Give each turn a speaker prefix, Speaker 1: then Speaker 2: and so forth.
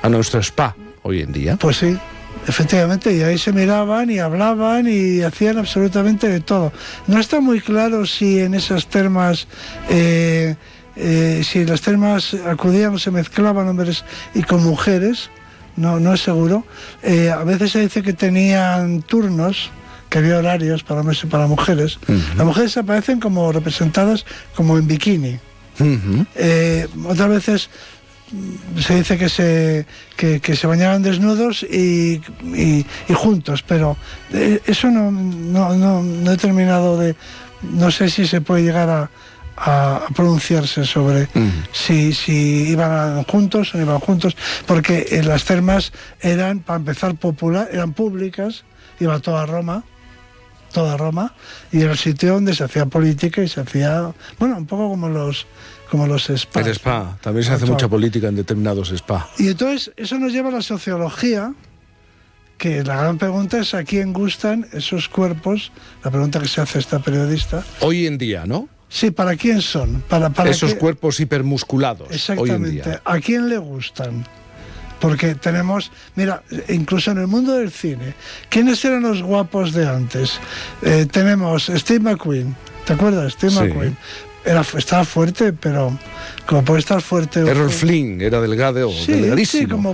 Speaker 1: a nuestro spa hoy en día.
Speaker 2: Pues sí, efectivamente, y ahí se miraban y hablaban y hacían absolutamente de todo. No está muy claro si en esas termas, si en las termas acudían o se mezclaban hombres y con mujeres, no es seguro. A veces se dice que tenían turnos, que había horarios para hombres y para mujeres. Las mujeres aparecen como representadas como en bikini. Otras veces se dice que se bañaban desnudos y juntos, pero eso no he terminado de... No sé si se puede llegar a pronunciarse sobre si iban juntos o no iban juntos, porque las termas eran, para empezar, eran públicas, iba toda Roma, y era el sitio donde se hacía política y se hacía, bueno, un poco como los spas.
Speaker 1: El spa, también se hace mucha política en determinados spas.
Speaker 2: Y entonces eso nos lleva a la sociología, que la gran pregunta es ¿a quién gustan esos cuerpos? La pregunta que se hace esta periodista.
Speaker 1: Hoy en día, ¿no?
Speaker 2: Sí, ¿para quién son? ¿Para
Speaker 1: esos cuerpos hipermusculados.
Speaker 2: Exactamente.
Speaker 1: Hoy en día.
Speaker 2: ¿A quién le gustan? Porque tenemos, mira, incluso en el mundo del cine, ¿quiénes eran los guapos de antes? Tenemos Steve McQueen, ¿te acuerdas? Steve McQueen. Estaba fuerte, pero como puede estar fuerte...
Speaker 1: Errol Flynn era delgado, delgadísimo.
Speaker 2: Sí, como